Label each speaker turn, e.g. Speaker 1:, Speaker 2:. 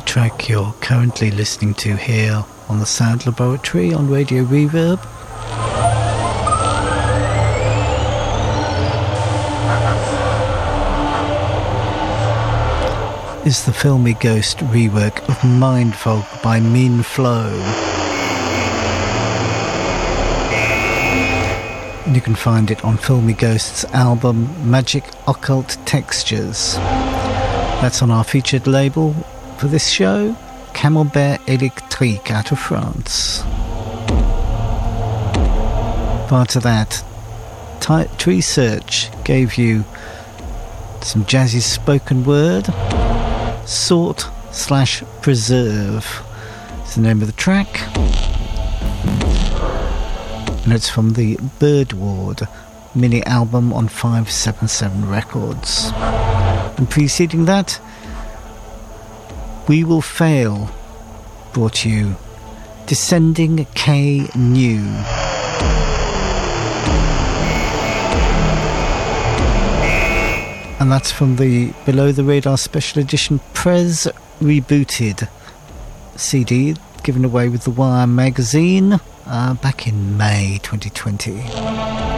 Speaker 1: track you're currently listening to here on the Sound Laboratory on Radio Reverb is the Filmy Ghost rework of Mindfolk by Mean Flow. And you can find it on Filmy Ghost's album Magic Occult Textures. That's on our featured label for this show, Camembert Électrique out of France. Prior to that, Tree Search gave you some jazzy spoken word. Sort/Preserve is the name of the track. And it's from the Birdward mini album on 577 Records. And preceding that, We Will Fail brought you Descending K New. And that's from the Below the Radar Special Edition Prez Rebooted CD given away with the Wire magazine back in May 2020.